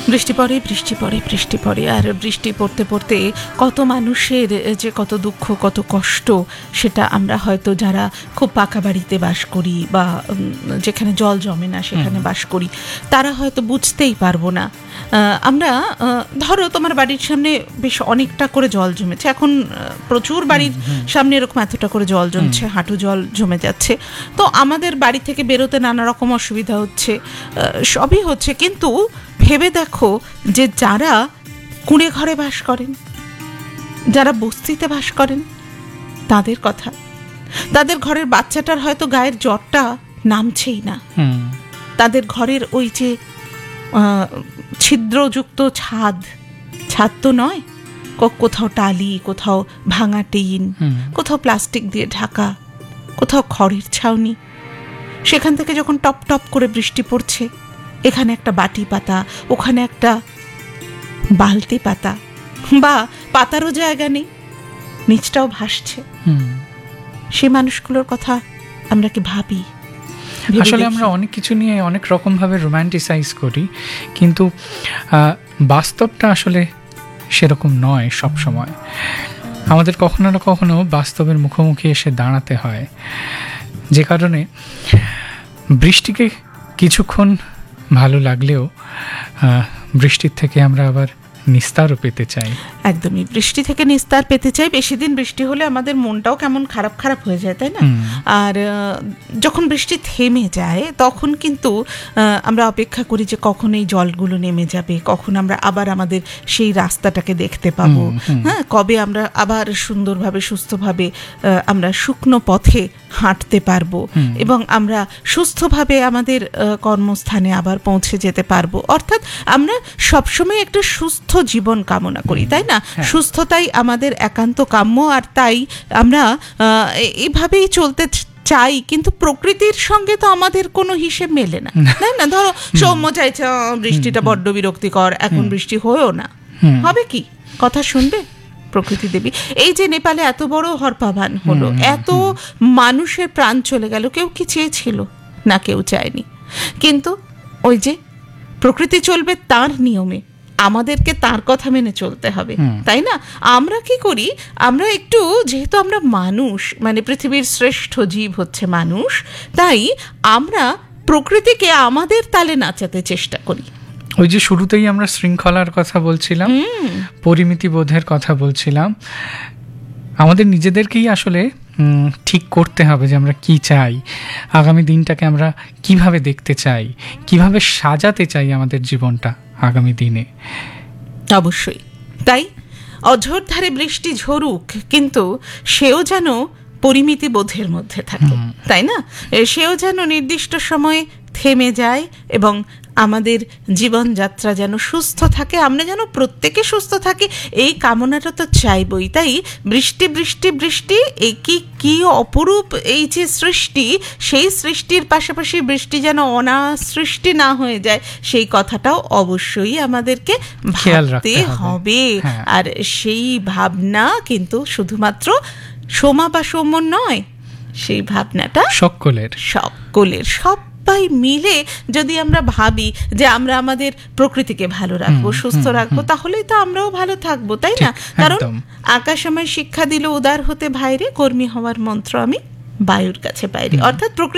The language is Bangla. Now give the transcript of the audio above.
বৃষ্টি পড়ে বৃষ্টি পড়ে বৃষ্টি পড়ে, আর বৃষ্টি পড়তে পড়তে কত মানুষের যে কত দুঃখ কত কষ্ট, সেটা আমরা হয়তো যারা খুব পাকা বাড়িতে বাস করি বা যেখানে জল জমে না সেখানে বাস করি, তারা হয়তো বুঝতেই পারবো না। আমরা ধরো তোমার বাড়ির সামনে বেশ অনেকটা করে জল জমেছে, এখন প্রচুর বাড়ির সামনে এরকম এতটা করে জল জমছে, হাঁটু জল জমে যাচ্ছে, তো আমাদের বাড়ি থেকে বেরোতে নানা রকম অসুবিধা হচ্ছে, সবই হচ্ছে। কিন্তু ভেবে দেখো যে যারা কুঁড়ে ঘরে বাস করেন, যারা বস্তিতে বাস করেন, তাদের কথা, তাদের ঘরের বাচ্চাটার হয়তো গায়ের জ্বরটা নামছেই না, তাদের ঘরের ওই যে ছিদ্রযুক্ত ছাদ তো নয়, কোথাও টালি, কোথাও ভাঙা টিন, কোথাও প্লাস্টিক দিয়ে ঢাকা, কোথাও খড়ের ছাউনি, সেখান থেকে যখন টপ টপ করে বৃষ্টি পড়ছে, এখানে একটা বাটি পাতা, ওখানে একটা বালতি পাতা, বা পাতারও জায়গা নেই, নিচটাও ভাসছে, সে মানুষগুলোর কথা আমরা কি ভাবি? আসলে আমরা অনেক কিছু নিয়ে অনেক রকমভাবে রোম্যান্টিসাইজ করি, কিন্তু বাস্তবটা আসলে সেরকম নয়। সব সময় আমাদের কখনো না কখনো বাস্তবের মুখোমুখি এসে দাঁড়াতে হয়, যে কারণে বৃষ্টিকে কিছুক্ষণ ভালো লাগলেও বৃষ্টির থেকে আমরা আবার নিস্তারও পেতে চাই। একদমই, বৃষ্টি থেকে নিস্তার পেতে চাই। বেশি দিন বৃষ্টি হলে আমাদের মনটাও কেমন খারাপ খারাপ হয়ে যায়, তাই না? আর যখন বৃষ্টি থেমে যায় তখন কিন্তু আমরা অপেক্ষা করি যে কখন এই জলগুলো নেমে যাবে, কখন আমরা আবার আমাদের সেই রাস্তাটাকে দেখতে পাবো, হ্যাঁ, কবে আমরা আবার সুন্দরভাবে সুস্থভাবে আমরা শুকনো পথে হাঁটতে পারবো এবং আমরা সুস্থভাবে আমাদের কর্মস্থানে আবার পৌঁছে যেতে পারবো। অর্থাৎ আমরা সবসময় একটা সুস্থ জীবন কামনা করি, তাই না? সুস্থতাই আমাদের একান্ত কাম্য, আর তাই আমরা এইভাবেই চলতে চাই। কিন্তু প্রকৃতির সঙ্গে তো আমাদের কোনো হিসেব মেলে না, তাই না? ধরো সৌম্য চাইছে বৃষ্টিটা বড্ড বিরক্তিকর, এখন বৃষ্টি হয়েও না, হবে কি? কথা শুনবে প্রকৃতি দেবী? এই যে নেপালে এত বড় হরপাবান হলো, এত মানুষের প্রাণ চলে গেল, কেউ কি চেয়েছিল? না, কেউ চায়নি। কিন্তু ওই যে প্রকৃতি চলবে তার নিয়মে, আমাদেরকে তার কথা মেনে চলতে হবে, তাই না? আমরা কি করি, আমরা একটু, যেহেতু আমরা মানুষ, মানে পৃথিবীর শ্রেষ্ঠ জীব হচ্ছে মানুষ, তাই আমরা প্রকৃতিকে আমাদের তালে নাচাতে চেষ্টা করি। ওই যে শুরুতেই আমরা শৃঙ্খলার কথা বলছিলাম, পরিমিতি বোধের কথা বলছিলাম, আমাদের নিজেদেরকেই আসলে ঠিক করতে হবে যে আমরা কি চাই, আগামী দিনটাকে আমরা কিভাবে দেখতে চাই, কিভাবে সাজাতে চাই আমাদের জীবনটা আগামী দিনে। অবশ্যই তাই। অঝোর ধারে বৃষ্টি ঝরুক, কিন্তু সেও যেন পরিমিতি বোধের মধ্যে থাকে, তাই না? সেও যেন নির্দিষ্ট সময়ে থেমে যায় এবং আমাদের জীবনযাত্রা যেন সুস্থ থাকে, আমরা যেন প্রত্যেকে সুস্থ থাকি, এই কামনাটা তো চাইবই। তাই বৃষ্টি বৃষ্টি বৃষ্টি, এই কি অপরূপ এই যে সৃষ্টি, সেই সৃষ্টির পাশাপাশি বৃষ্টি যেন অনাসৃষ্টি না হয়ে যায়, সেই কথাটাও অবশ্যই আমাদেরকে ভাবতে হবে। আর সেই ভাবনা কিন্তু শুধুমাত্র সোমা বা সৌম্য নয়, সেই ভাবনাটা সকলের সবাই মিলে যদি আমরা ভাবি যে আমরা আমাদের প্রকৃতিকে ভালো রাখবো, সুস্থ রাখবো, তাহলেই তো আমরাও ভালো থাকবো, তাই না? কারণ আকাশ আমায় শিক্ষা দিল উদার হতে ভাইরে, কর্মী হওয়ার মন্ত্র আমি বায়ুর কাছে বাইরে। অর্থাৎ